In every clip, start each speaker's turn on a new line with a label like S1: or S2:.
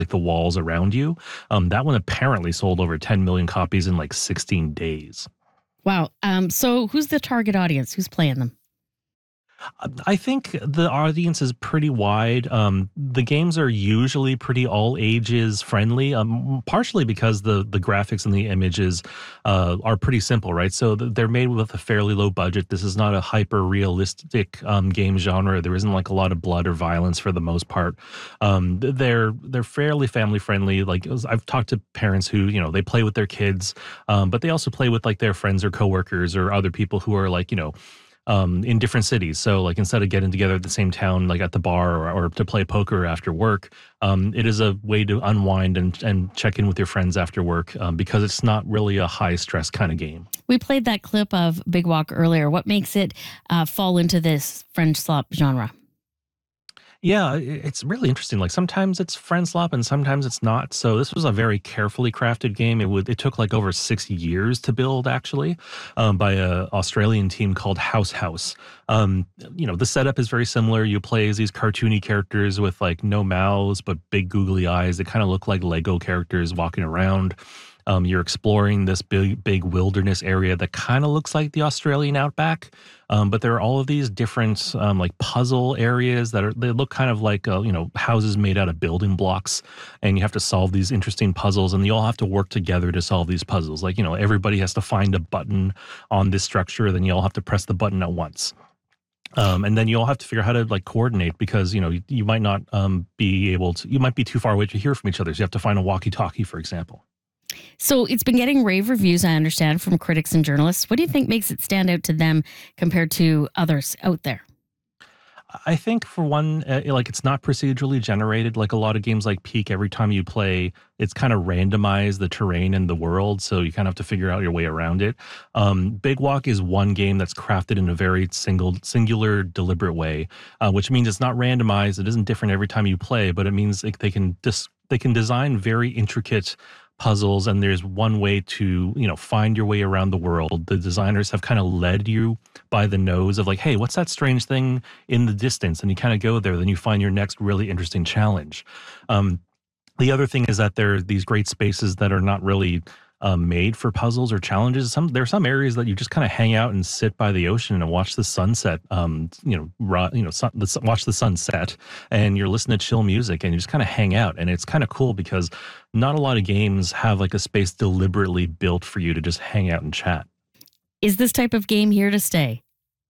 S1: like the walls around you. That one apparently sold over 10 million copies in like 16 days.
S2: Wow. So who's the target audience? Who's playing them?
S1: I think the audience is pretty wide. The games are usually pretty all ages friendly, partially because the graphics and the images are pretty simple, right? So they're made with a fairly low budget. This is not a hyper realistic game genre. There isn't like a lot of blood or violence for the most part. They're fairly family friendly. Like I've talked to parents who they play with their kids, but they also play with like their friends or coworkers or other people who are like in different cities. So like instead of getting together at the same town, like at the bar or to play poker after work, it is a way to unwind and check in with your friends after work because it's not really a high stress kind of game.
S2: We played that clip of Big Walk earlier. What makes it fall into this friend slop genre?
S1: Yeah, it's really interesting. Like sometimes it's friend slop and sometimes it's not. So this was a very carefully crafted game. It took like over 6 years to build actually, by a Australian team called House House. The setup is very similar. You play as these cartoony characters with like no mouths but big googly eyes. They kind of look like Lego characters walking around. You're exploring this big wilderness area that kind of looks like the Australian outback, but there are all of these different like puzzle areas they look kind of like houses made out of building blocks, and you have to solve these interesting puzzles, and you all have to work together to solve these puzzles. Like everybody has to find a button on this structure, then you all have to press the button at once. And then you all have to figure out how to like coordinate because you might not be able to. You might be too far away to hear from each other, so you have to find a walkie-talkie, for example.
S2: So it's been getting rave reviews, I understand, from critics and journalists. What do you think makes it stand out to them compared to others out there?
S1: I think for one, like it's not procedurally generated like a lot of games like Peak. Every time you play, it's kind of randomized the terrain and the world, so you kind of have to figure out your way around it. Big Walk is one game that's crafted in a very singular, deliberate way, which means it's not randomized. It isn't different every time you play, but it means they can design very intricate puzzles, and there's one way to find your way around the world. The designers have kind of led you by the nose of like, hey, what's that strange thing in the distance, and you kind of go there, then you find your next really interesting challenge. The other thing is that there are these great spaces that are not really made for puzzles or challenges. There are some areas that you just kind of hang out and sit by the ocean and watch the sunset. Watch the sunset, and you're listening to chill music, and you just kind of hang out, and it's kind of cool because not a lot of games have like a space deliberately built for you to just hang out and chat.
S2: Is this type of game here to stay?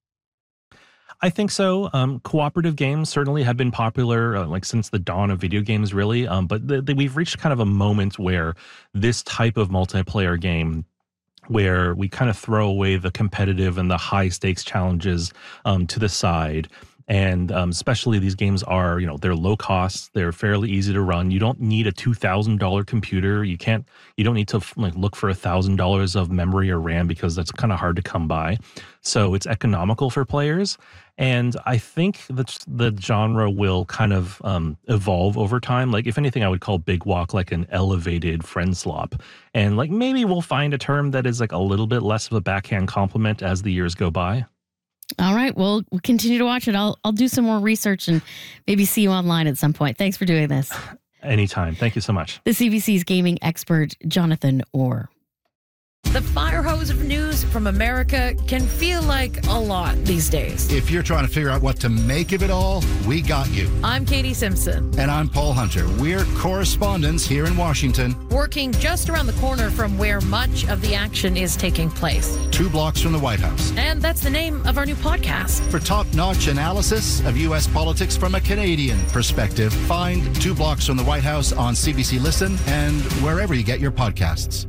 S1: I think so. Cooperative games certainly have been popular like since the dawn of video games, really. But we've reached kind of a moment where this type of multiplayer game, where we kind of throw away the competitive and the high stakes challenges to the side. And especially these games are, they're low cost. They're fairly easy to run. You don't need a $2,000 computer. You don't need to look for $1,000 of memory or RAM because that's kind of hard to come by. So it's economical for players. And I think that the genre will kind of evolve over time. Like if anything, I would call Big Walk like an elevated friend slop. And like maybe we'll find a term that is like a little bit less of a backhand compliment as the years go by.
S2: All right. Well, we'll continue to watch it. I'll do some more research and maybe see you online at some point. Thanks for doing this.
S1: Anytime. Thank you so much.
S2: The CBC's gaming expert, Jonathan Orr.
S3: The fire hose of news from America can feel like a lot these days.
S4: If you're trying to figure out what to make of it all, we got you.
S3: I'm Katie Simpson.
S4: And I'm Paul Hunter. We're correspondents here in Washington.
S3: Working just around the corner from where much of the action is taking place.
S4: 2 blocks from the White House.
S3: And that's the name of our new podcast.
S4: For top-notch analysis of U.S. politics from a Canadian perspective, find 2 blocks from the White House on CBC Listen and wherever you get your podcasts.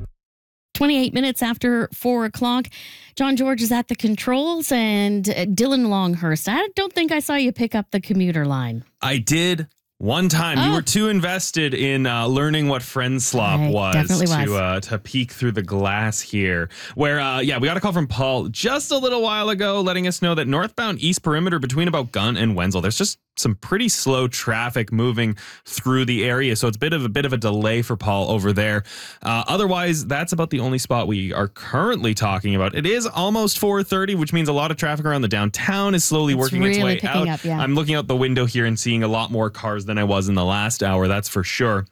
S2: 28 minutes after 4 o'clock. John George is at the controls, and Dylan Longhurst. I don't think I saw you pick up the commuter line.
S5: I did one time. You were too invested in learning what friend slop was to peek through the glass here. Where, we got a call from Paul just a little while ago letting us know that northbound East Perimeter between about Gunn and Wenzel, there's just some pretty slow traffic moving through the area. So it's a bit of a delay for Paul over there. Otherwise, that's about the only spot we are currently talking about. It is almost 4:30, which means a lot of traffic around the downtown is slowly working its way out.
S2: Up, yeah.
S5: I'm looking out the window here and seeing a lot more cars than I was in the last hour. That's for sure.